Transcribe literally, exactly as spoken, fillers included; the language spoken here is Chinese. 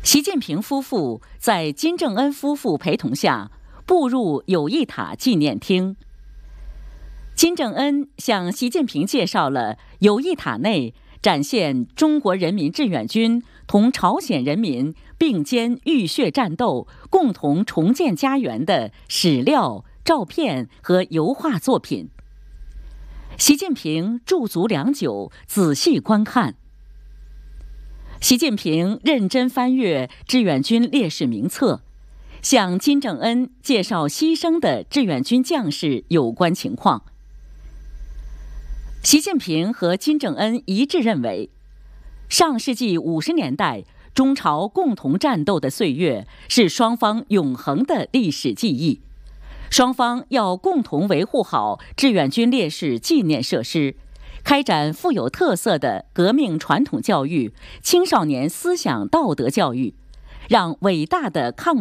习近平夫妇在金正恩夫妇陪同下步入友谊塔纪念厅。金正恩向习近平介绍了友谊塔内展现中国人民志愿军同朝鲜人民并肩浴血战斗、共同重建家园的史料、照片和油画作品。习近平驻足良久，仔细观看。习近平认真翻阅志愿军烈士名册，向金正恩介绍牺牲的志愿军将士有关情况。习近平和金正恩一致认为，上世纪五十年代中朝共同战斗的岁月是双方永恒的历史记忆，双方要共同维护好志愿军烈士纪念设施，开展富有特色的革命传统教育、青少年思想道德教育，让伟大的抗